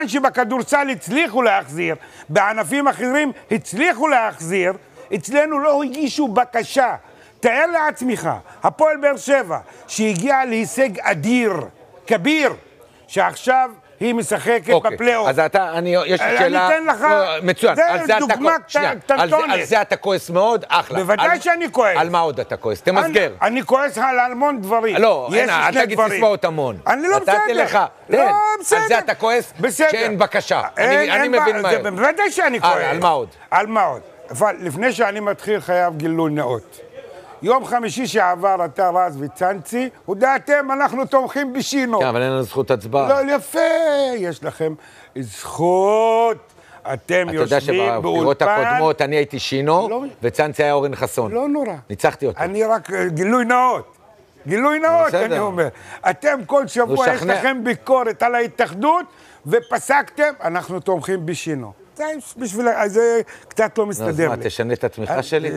שבכדורסל הצליחו להחזיר, בענפים אחרים הצליחו להחזיר, אצלנו לא הגישו בקשה. תאר לעצמך, הפועל באר שבע, שהגיעה להישג אדיר, כביר, שעכשיו היא משחקת בפלייאוף. אז יש לי שאלה, אני אתן לך, מצוין, זה דוגמה קטנטונת. על זה אתה כועס מאוד, אחלה. בוודאי שאני כועס. על מה עוד אתה כועס? תמסגר. אני כועס על המון דברים. לא, אל תגיד סיסמאות המון. אני לא בסדר. נתתי לך, לא, בסדר. על זה אתה כועס שאין בקשה. אני מבין מהר. בוודאי שאני כועס. על מה עוד? על מה עוד? אבל לפני שאני מתחיל חייב גילוי נאות. יום חמישי שעבר אתה רז וצנצי, הודעתם אנחנו תומכים בשינו. כן, אבל אין לנו זכות הצבעה. לא, יפה, יש לכם זכות. אתם יושבים באולפן. אתה יודע שבבחירות הקודמות אני הייתי שינו, וצנצי היה אורן חסון. לא נורא. ניצחתי אותו. אני רק גילוי נאות. גילוי נאות, אני אומר. אתם כל שבוע יש לכם ביקורת על ההתאחדות, ופסקתם, אנחנו תומכים בשינו. זה קצת לא מסתדר לי. אז מה, תשנה את התמיכה שלי?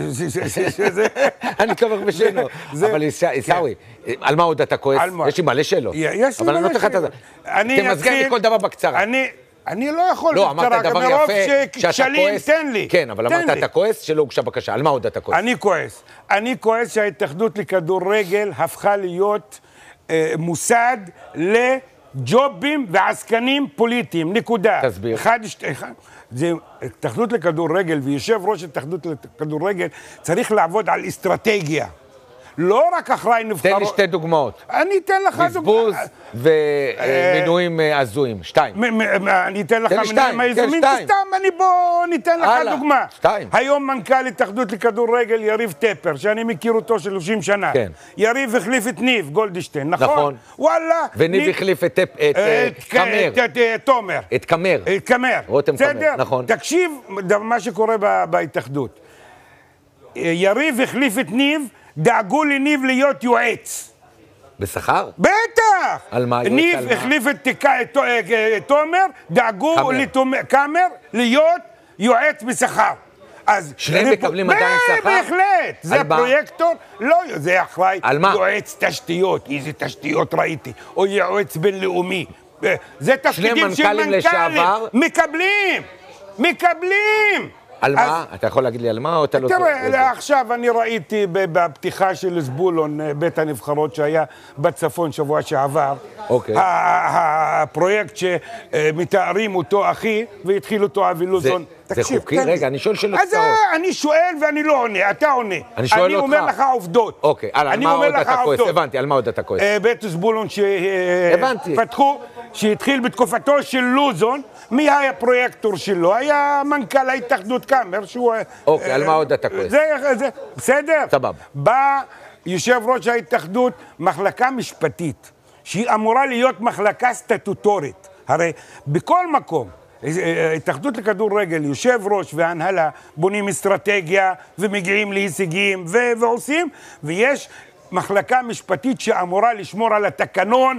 אני תומך בשינו. אבל עיסאווי, על מה עוד אתה כועס? יש לי מלא שאלות. אבל אני נותן לך את זה. תמסגר לי כל דבר בקצרה. אני לא יכול לא, אמרת דבר יפה שאתה כועס. תן לי. כן, אבל אמרת אתה כועס שלא הוגשה בקשה. על מה עוד אתה כועס? אני כועס שההתאחדות לכדורגל הפכה להיות מוסד לג'ובים ועסקנים פוליטיים. נקודה. תסביר. זה התאחדות לכדורגל, ויושב ראש התאחדות לכדורגל צריך לעבוד על אסטרטגיה. לא רק אחראי נבחרות. תן לי שתי דוגמאות. אני אתן לך דוגמאות. בזבוז ומינויים הזויים. 2. אני אתן לך מינויים הזויים. בוא ניתן לך דוגמה. 2. היום מנכ"ל התאחדות לכדורגל יריב טפר, שאני מכיר אותו 30 שנה. יריב החליף את ניב גולדשטיין, נכון? וואלה. וניב החליף את קמר. תומר. את קמר. רותם קמר, נכון. תקשיב מה שקורה בהתאחדות. יריב החליף את ניב, דאגו לניב להיות יועץ. בשכר? בטח! על מה? ניב החליף את תומר, דאגו לקמר להיות יועץ בשכר. שניהם מקבלים עדיין שכר? בהחלט. זה הפרויקטור, לא, זה אחראי. על מה? יועץ תשתיות, איזה תשתיות ראיתי, או יועץ בינלאומי. זה תפקידים של מנכ"לים. מקבלים! על מה? אתה יכול להגיד לי על מה או אתה לא... תראה, עכשיו אני ראיתי בפתיחה של זבולון, בית הנבחרות שהיה בצפון שבוע שעבר, הפרויקט שמתארים אותו אחי, והתחיל אותו אבי לוזון. זה חוקי? רגע, אני שואל שאלות קצרות. אני שואל ואני לא עונה, אתה עונה. אני אומר לך עובדות. אוקיי, על מה עוד אתה כועס? הבנתי, על מה עוד אתה כועס? בית זבולון שפתחו, שהתחיל בתקופתו של לוזון, מי היה הפרויקטור שלו? היה מנכ"ל ההתאחדות קאמר, שהוא... אוקיי, על מה עוד אתה כועס? בסדר? סבבה. בא יושב ראש ההתאחדות, מחלקה משפטית, שהיא אמורה להיות מחלקה סטטוטורית. הרי בכל מקום, התאחדות לכדורגל, יושב ראש והנהלה, בונים אסטרטגיה ומגיעים להישגים ועושים, ויש מחלקה משפטית שאמורה לשמור על התקנון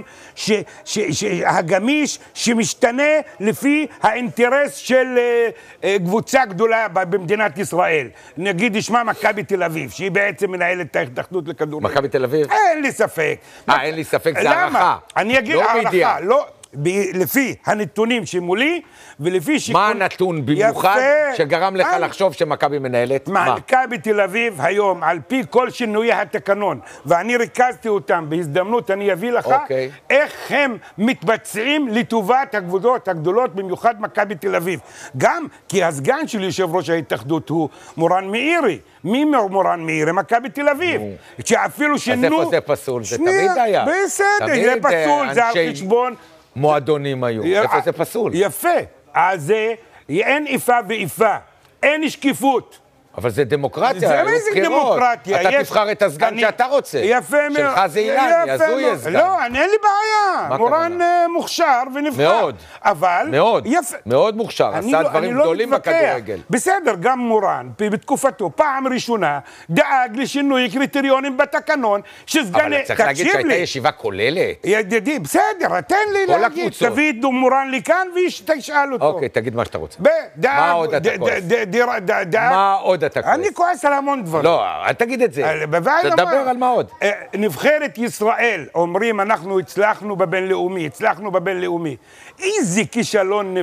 הגמיש שמשתנה לפי האינטרס של קבוצה גדולה במדינת ישראל. נגיד ישמע מכבי תל אביב, שהיא בעצם מנהלת את ההתאחדות לכדורגל. מכבי תל אביב? אין לי ספק. אין לי ספק, זה הערכה. אני אגיד הערכה, לא... לפי הנתונים שמולי, ולפי שיקול... מה הנתון במיוחד שגרם לך לחשוב שמכבי מנהלת? מכבי תל אביב היום, על פי כל שינויי התקנון, ואני ריכזתי אותם בהזדמנות, אני אביא לך איך הם מתבצעים לטובת הקבוצות הגדולות, במיוחד מכבי תל אביב. גם כי הסגן של יושב ראש ההתאחדות הוא מורן מאירי. מי מורן מאירי? מכבי תל אביב. שאפילו שינו... אז איפה זה פסול? זה תמיד היה. בסדר, זה פסול, זה על חשבון... מועדונים היו. איפה זה פסול? יפה. אז אין איפה ואיפה. אין שקיפות. אבל זה דמוקרטיה. זה איזה דמוקרטיה. אתה תבחר את הסגן שאתה רוצה. יפה מאוד. שלך זה אילן, יזוי הסגן. לא, אין לי בעיה. מורן מוכשר ונבחר. מאוד. אבל... מאוד. מאוד מוכשר. עשה דברים גדולים בכדורגל. בסדר, גם מורן, בתקופתו, פעם ראשונה, דאג לשינוי קריטריונים בתקנון, שסגני... אבל צריך להגיד שהייתה ישיבה כוללת. ידידי, בסדר, תן לי להגיד. תביא את מורן לכאן ותשאל אותו. אוקיי, תגיד מה שאתה רוצה. מה עוד אתה כועס? מה עוד אתה כועס? אני כועס על המון דברים. לא, אל תגיד את זה. תדבר על מה עוד. נבחרת ישראל, אומרים אנחנו הצלחנו בבינלאומי, איזה כישלון